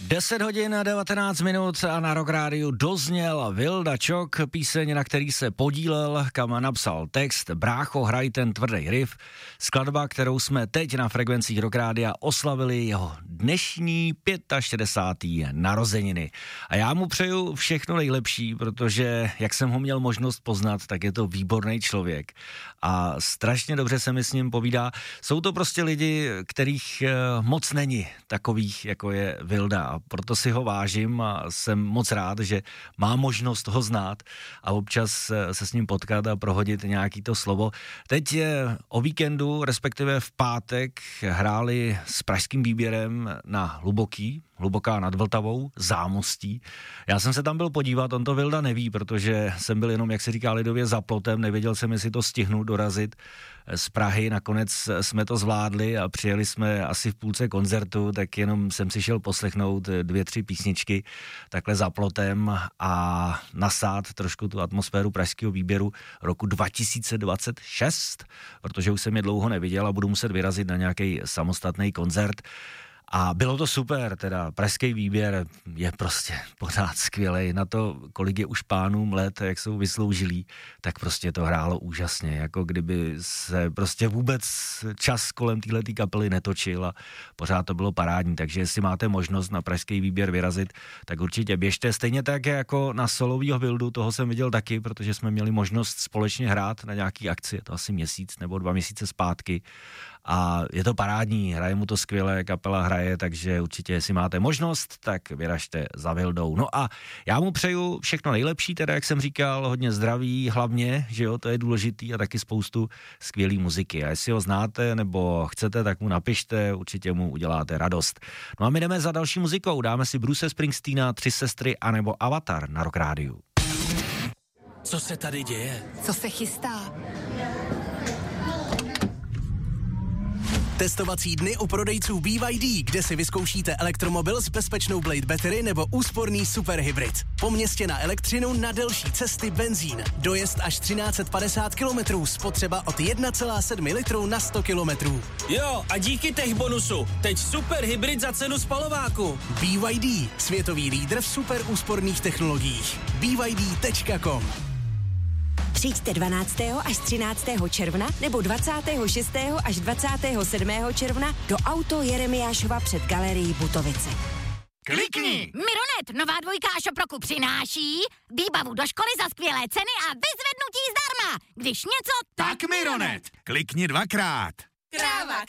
10 hodin a 19 minut a na Rock Rádiu dozněl Vilda Čok, píseň, na který se podílel, kam napsal text Brácho, hraj ten tvrdý riff, skladba, kterou jsme teď na frekvencích Rock Rádia oslavili jeho dnešní 65. narozeniny. A já mu přeju všechno nejlepší, protože jak jsem ho měl možnost poznat, tak je to výborný člověk a strašně dobře se mi s ním povídá. Jsou to prostě lidi, kterých moc není takových, jako je Vilda, a proto si ho vážím a jsem moc rád, že má možnost ho znát a občas se s ním potkat a prohodit nějaký to slovo. Teď o víkendu, respektive v pátek, hráli s pražským výběrem na Hluboká nad Vltavou, Zámostí. Já jsem se tam byl podívat, on to Vilda neví, protože jsem byl jenom, jak se říká lidově, za plotem, nevěděl jsem, jestli to stihnu dorazit z Prahy, nakonec jsme to zvládli a přijeli jsme asi v půlce koncertu, tak jenom jsem si šel poslechnout 2-3 písničky takhle za plotem a nasát trošku tu atmosféru pražského výběru roku 2026, protože už jsem je dlouho neviděl a budu muset vyrazit na nějaký samostatný koncert. A bylo to super, teda pražský výběr je prostě pořád skvělej, na to, kolik je už pánům let, jak jsou vysloužilí, tak prostě to hrálo úžasně, jako kdyby se prostě vůbec čas kolem téhletý kapely netočil a pořád to bylo parádní, takže jestli máte možnost na pražský výběr vyrazit, tak určitě běžte, stejně tak jako na solovýho Vildu, toho jsem viděl taky, protože jsme měli možnost společně hrát na nějaký akci, je to asi měsíc nebo 2 měsíce zpátky. A je to parádní, hraje mu to skvěle, kapela hraje, takže určitě, jestli máte možnost, tak vyražte za Vildou. No a já mu přeju všechno nejlepší, teda jak jsem říkal, hodně zdraví, hlavně, že jo, to je důležitý a taky spoustu skvělý muziky. A jestli ho znáte nebo chcete, tak mu napište, určitě mu uděláte radost. No a my jdeme za další muzikou, dáme si Bruce Springsteena, 3 sestry anebo Avatar na Rock Rádiu. Co se tady děje? Co se chystá? Testovací dny u prodejců BYD, kde si vyzkoušíte elektromobil s bezpečnou Blade Battery nebo úsporný superhybrid. Po městě na elektřinu, na delší cesty benzín. Dojezd až 1350 km, spotřeba od 1,7 litru na 100 km. Jo, a díky tech bonusu, teď superhybrid za cenu spalováku. BYD, světový lídr v super úsporných technologiích. BYD.com. Přijďte 12. až 13. června nebo 26. až 27. června do Auto Jeremiášova před galerií Butovice. Klikni! Mironet, nová dvojka Šoproku přináší výbavu do školy za skvělé ceny a vyzvednutí zdarma. Když něco, tak Mironet. Klikni 2krát. Kráva,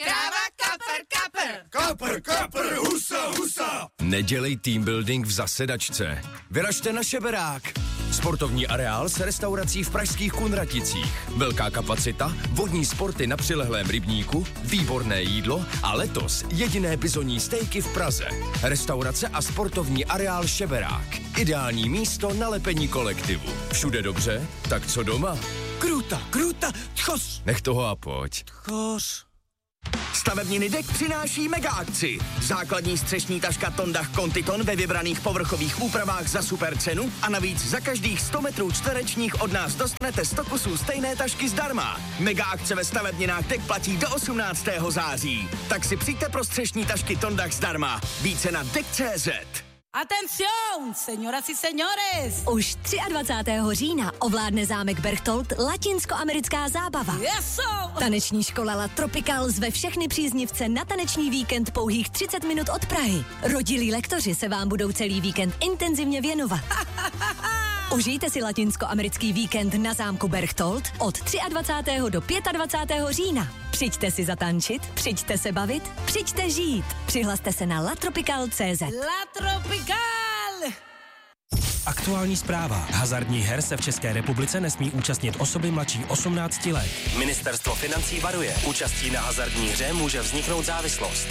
kapr, husa. Nedělej team building v zasedačce. Vyražte na Šeberák. Sportovní areál s restaurací v pražských Kunraticích. Velká kapacita, vodní sporty na přilehlém rybníku, výborné jídlo a letos jediné bizonní stejky v Praze. Restaurace a sportovní areál Šeberák. Ideální místo na lepení kolektivu. Všude dobře, tak co doma? Kruta, tchos. Nech toho a pojď. Tchos. Stavebniny DEK přináší mega akci. Základní střešní taška Tondach Contiton ve vybraných povrchových úpravách za super cenu a navíc za každých 100 metrů čtverečních od nás dostanete 100 kusů stejné tašky zdarma. Mega akce ve stavebninách DEK platí do 18. září. Tak si přijďte pro střešní tašky Tondach zdarma. Více na DEK.cz. Atención, señoras y señores! Už 23. října ovládne zámek Berchtold latinskoamerická zábava. Yeso! Taneční škola La Tropical zve všechny příznivce na taneční víkend pouhých 30 minut od Prahy. Rodilí lektoři se vám budou celý víkend intenzivně věnovat. Užijte si latinskoamerický víkend na zámku Berchtold od 23. do 25. října. Přijďte si zatančit, přijďte se bavit, přijďte žít. Přihlaste se na latropical.cz. La Tropical! Aktuální zpráva. Hazardních her se v České republice nesmí účastnit osoby mladší 18 let. Ministerstvo financí varuje. Účastí na hazardní hře může vzniknout závislost.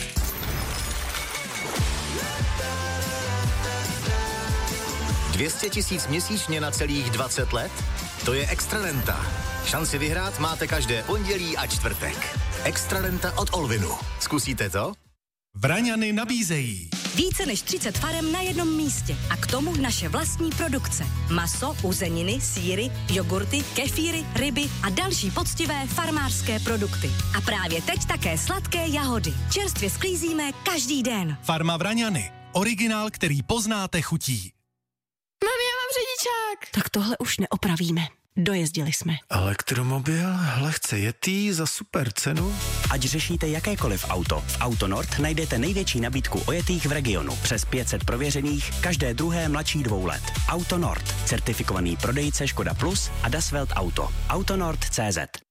$200 000 měsíčně na celých 20 let? To je Extrarenta. Šanci vyhrát máte každé pondělí a čtvrtek. Extrarenta od Olvinu. Zkusíte to? Vraňany nabízejí Více než 30 farem na jednom místě a k tomu naše vlastní produkce. Maso, uzeniny, sýry, jogurty, kefíry, ryby a další poctivé farmářské produkty. A právě teď také sladké jahody. Čerstvě sklízíme každý den. Farma Vraňany. Originál, který poznáte chutí. Mami, já mám řidičák. Tak tohle už neopravíme. Dojezdili jsme. Elektromobil, lehce jetý za super cenu. Ať řešíte jakékoliv auto, v AutoNord najdete největší nabídku ojetých v regionu. Přes 500 prověřených, každé druhé mladší 2 let. AutoNord, certifikovaný prodejce Škoda Plus a Das Welt Auto. AutoNord.cz